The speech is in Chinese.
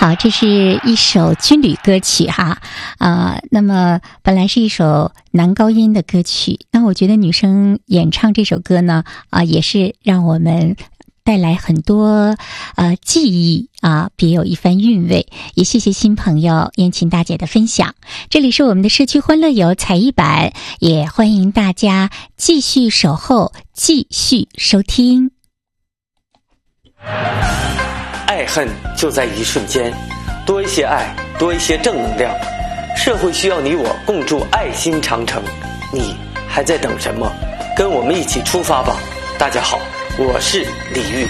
好，这是一首军旅歌曲哈，那么本来是一首男高音的歌曲，那我觉得女生演唱这首歌呢，也是让我们带来很多记忆别有一番韵味。也谢谢新朋友燕琴大姐的分享。这里是我们的社区欢乐游才艺版，也欢迎大家继续守候，继续收听。 爱恨就在一瞬间，多一些爱，多一些正能量。社会需要你我共筑爱心长城，你还在等什么？跟我们一起出发吧！大家好，我是李玉。